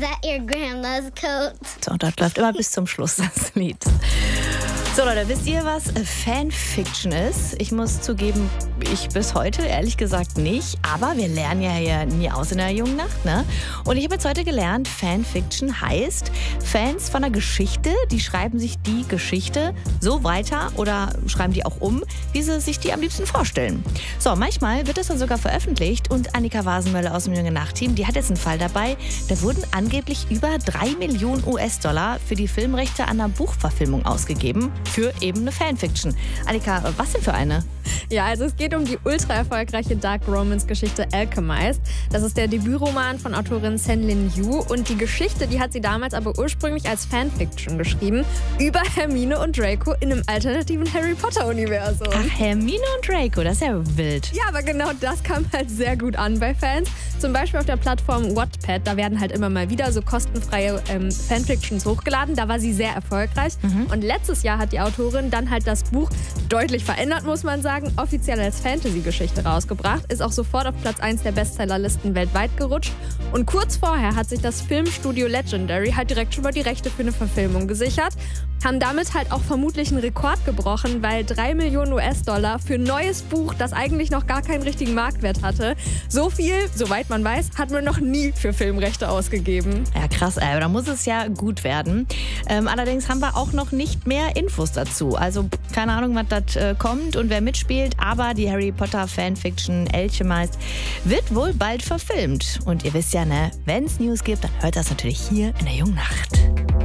that your grandma's coat? So, und das läuft immer bis zum Schluss, das Lied. So Leute, wisst ihr, was Fanfiction ist? Ich muss zugeben, ich bis heute ehrlich gesagt nicht. Aber wir lernen ja hier nie aus in der jungen Nacht, ne? Und ich habe jetzt heute gelernt, Fanfiction heißt, Fans von einer Geschichte, die schreiben sich die Geschichte so weiter oder schreiben die auch um, wie sie sich die am liebsten vorstellen. So, manchmal wird das dann sogar veröffentlicht und Annika Wasenmöller aus dem Junge Nacht-Team, die hat jetzt einen Fall dabei. Da wurden angeblich über 3 Millionen US-Dollar für die Filmrechte an einer Buchverfilmung ausgegeben. Für eben eine Fanfiction. Annika, was denn für eine? Ja, also es geht um die ultra erfolgreiche Dark Romance-Geschichte Alchemist. Das ist der Debütroman von Autorin Sen-Lin Yu und die Geschichte, die hat sie damals aber ursprünglich als Fanfiction geschrieben über Hermine und Draco in einem alternativen Harry Potter-Universum. Ach, Hermine und Draco, das ist ja wild. Ja, aber genau das kam halt sehr gut an bei Fans. Zum Beispiel auf der Plattform Wattpad, da werden halt immer mal wieder so kostenfreie Fanfictions hochgeladen. Da war sie sehr erfolgreich. Und letztes Jahr hat die Autorin dann halt das Buch deutlich verändert, muss man sagen, offiziell als Fantasy-Geschichte rausgebracht, ist auch sofort auf Platz 1 der Bestsellerlisten weltweit gerutscht. Und kurz vorher hat sich das Filmstudio Legendary halt direkt schon mal die Rechte für eine Verfilmung gesichert. Haben damit halt auch vermutlich einen Rekord gebrochen, weil 3 Millionen US-Dollar für ein neues Buch, das eigentlich noch gar keinen richtigen Marktwert hatte. So viel, soweit man weiß, hat man noch nie für Filmrechte ausgegeben. Ja, krass, aber da muss es ja gut werden. Allerdings haben wir auch noch nicht mehr Infos dazu. Also keine Ahnung, was das kommt und wer mitspielt. Aber die Harry Potter Fanfiction Alchemist wird wohl bald verfilmt. Und ihr wisst ja, ne, wenn es News gibt, dann hört das natürlich hier in der Jungen Nacht.